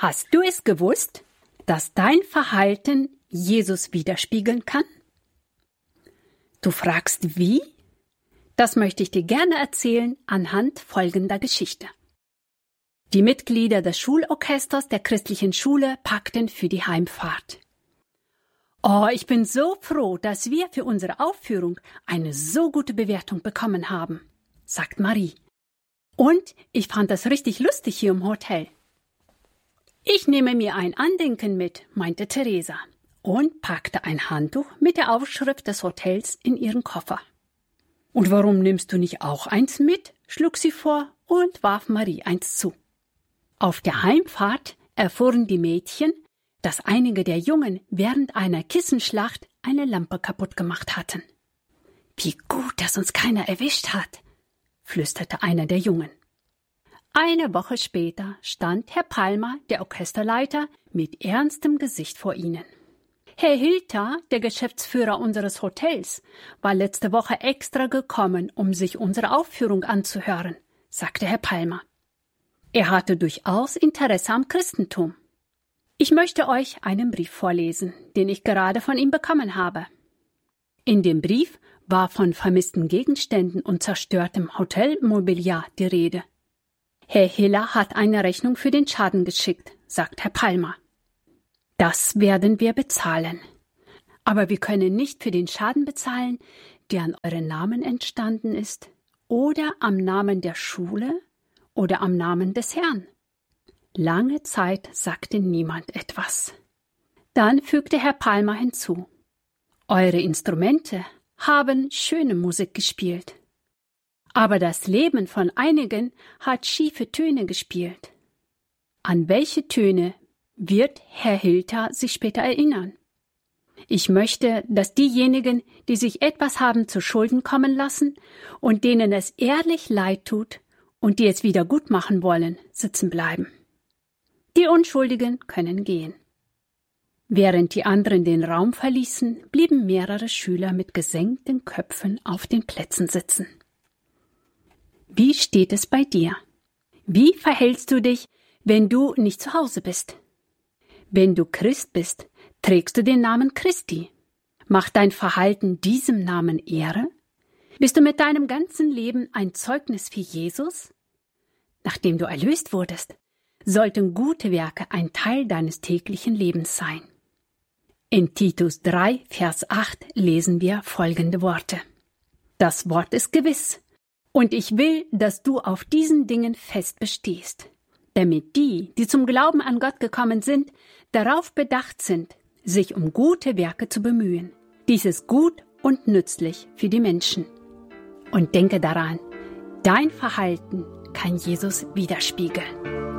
Hast du es gewusst, dass dein Verhalten Jesus widerspiegeln kann? Du fragst, wie? Das möchte ich dir gerne erzählen anhand folgender Geschichte. Die Mitglieder des Schulorchesters der christlichen Schule packten für die Heimfahrt. Oh, ich bin so froh, dass wir für unsere Aufführung eine so gute Bewertung bekommen haben, sagt Marie. Und ich fand das richtig lustig hier im Hotel. Ich nehme mir ein Andenken mit, meinte Theresa und packte ein Handtuch mit der Aufschrift des Hotels in ihren Koffer. Und warum nimmst du nicht auch eins mit? Schlug sie vor und warf Marie eins zu. Auf der Heimfahrt erfuhren die Mädchen, dass einige der Jungen während einer Kissenschlacht eine Lampe kaputt gemacht hatten. Wie gut, dass uns keiner erwischt hat, flüsterte einer der Jungen. Eine Woche später stand Herr Palmer, der Orchesterleiter, mit ernstem Gesicht vor ihnen. Herr Hilter, der Geschäftsführer unseres Hotels, war letzte Woche extra gekommen, um sich unsere Aufführung anzuhören, sagte Herr Palmer. Er hatte durchaus Interesse am Christentum. Ich möchte euch einen Brief vorlesen, den ich gerade von ihm bekommen habe. In dem Brief war von vermissten Gegenständen und zerstörtem Hotelmobiliar die Rede. Herr Hiller hat eine Rechnung für den Schaden geschickt, sagt Herr Palmer. Das werden wir bezahlen. Aber wir können nicht für den Schaden bezahlen, der an euren Namen entstanden ist, oder am Namen der Schule oder am Namen des Herrn. Lange Zeit sagte niemand etwas. Dann fügte Herr Palmer hinzu. Eure Instrumente haben schöne Musik gespielt. Aber das Leben von einigen hat schiefe Töne gespielt. An welche Töne wird Herr Hilter sich später erinnern? Ich möchte, dass diejenigen, die sich etwas haben zu Schulden kommen lassen und denen es ehrlich leid tut und die es wieder gut machen wollen, sitzen bleiben. Die Unschuldigen können gehen. Während die anderen den Raum verließen, blieben mehrere Schüler mit gesenkten Köpfen auf den Plätzen sitzen. Wie steht es bei dir? Wie verhältst du dich, wenn du nicht zu Hause bist? Wenn du Christ bist, trägst du den Namen Christi. Macht dein Verhalten diesem Namen Ehre? Bist du mit deinem ganzen Leben ein Zeugnis für Jesus? Nachdem du erlöst wurdest, sollten gute Werke ein Teil deines täglichen Lebens sein. In Titus 3, Vers 8 lesen wir folgende Worte. Das Wort ist gewiss, und ich will, dass du auf diesen Dingen fest bestehst, damit die, die zum Glauben an Gott gekommen sind, darauf bedacht sind, sich um gute Werke zu bemühen. Dies ist gut und nützlich für die Menschen. Und denke daran, dein Verhalten kann Jesus widerspiegeln.